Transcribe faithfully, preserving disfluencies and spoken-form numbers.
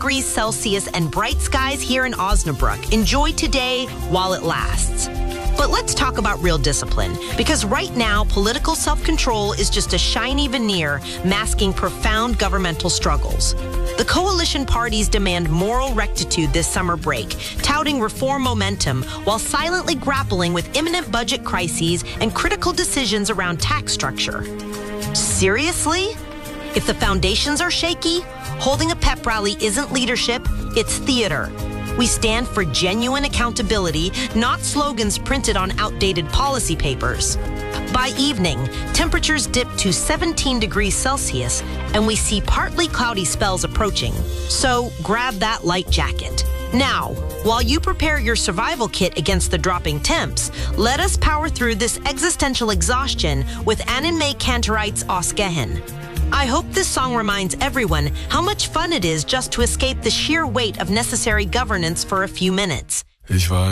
degrees Celsius and bright skies here in Osnabrück. Enjoy today while it lasts. But let's talk about real discipline, because right now, political self-control is just a shiny veneer masking profound governmental struggles. The coalition parties demand moral rectitude this summer break, touting reform momentum while silently grappling with imminent budget crises and critical decisions around tax structure. Seriously? If the foundations are shaky, holding a pep rally isn't leadership, it's theater. We stand for genuine accountability, not slogans printed on outdated policy papers. By evening, temperatures dip to seventeen degrees Celsius, and we see partly cloudy spells approaching. So grab that light jacket. Now, while you prepare your survival kit against the dropping temps, let us power through this existential exhaustion with Annenmay Kanterite's Ausgehen. I hope this song reminds everyone how much fun it is just to escape the sheer weight of necessary governance for a few minutes. Ich war